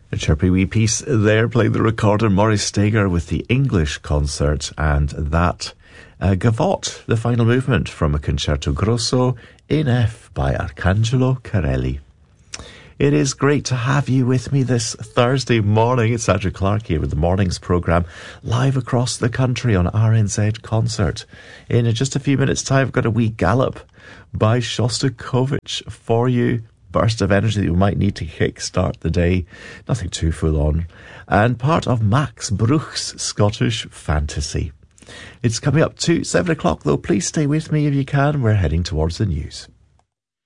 A chirpy wee piece there, played the recorder Maurice Steger with the English concert, and that Gavotte, the final movement from a Concerto Grosso in F by Arcangelo Corelli. It is great to have you with me this Thursday morning. It's Andrew Clark here with the morning's programme, live across the country on RNZ Concert. In just a few minutes' time, I've got a wee gallop by Shostakovich for you. Burst of energy that you might need to kick-start the day. Nothing too full on. And part of Max Bruch's Scottish Fantasy. It's coming up to 7 o'clock, though. Please stay with me if you can. We're heading towards the news.